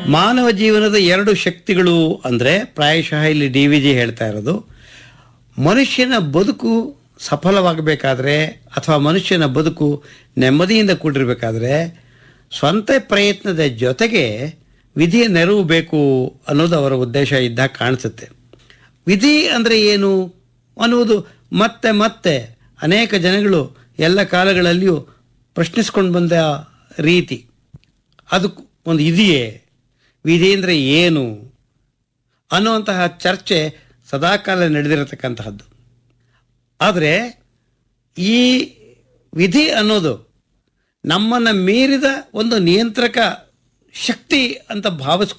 ಮಾನವ ಜೀವನದ ಎರಡು ಶಕ್ತಿಗಳು ಅಂದರೆ ಪ್ರಾಯಶಃ ಇಲ್ಲಿ DVG ಹೇಳ್ತಾ ಇರೋದು, ಮನುಷ್ಯನ ಬದುಕು ಸಫಲವಾಗಬೇಕಾದ್ರೆ ಅಥವಾ ಮನುಷ್ಯನ ಬದುಕು ನೆಮ್ಮದಿಯಿಂದ ಕೂಡಿರಬೇಕಾದ್ರೆ ಸ್ವಂತ ಪ್ರಯತ್ನದ ಜೊತೆಗೆ ವಿಧಿಯ ನೆರವು ಬೇಕು ಅನ್ನೋದು ಅವರ ಉದ್ದೇಶ ಇದ್ದಾಗ ಕಾಣಿಸುತ್ತೆ. ವಿಧಿ ಅಂದರೆ ಏನು ಅನ್ನುವುದು ಮತ್ತೆ ಮತ್ತೆ ಅನೇಕ ಜನಗಳು ಎಲ್ಲ ಕಾಲಗಳಲ್ಲಿಯೂ ಪ್ರಶ್ನಿಸ್ಕೊಂಡು ಬಂದ ರೀತಿ. ಅದಕ್ಕೆ ಒಂದು ಇದೆಯೇ, ವಿಧಿ ಅಂದರೆ ಏನು ಅನ್ನುವಂತಹ ಚರ್ಚೆ ಸದಾಕಾಲ ನಡೆದಿರತಕ್ಕಂತಹದ್ದು. ಆದರೆ ಈ ವಿಧಿ ಅನ್ನೋದು ನಮ್ಮನ್ನು ಮೀರಿದ ಒಂದು ನಿಯಂತ್ರಕ ಶಕ್ತಿ ಅಂತ ಭಾವಿಸ್ಕೊಂಡು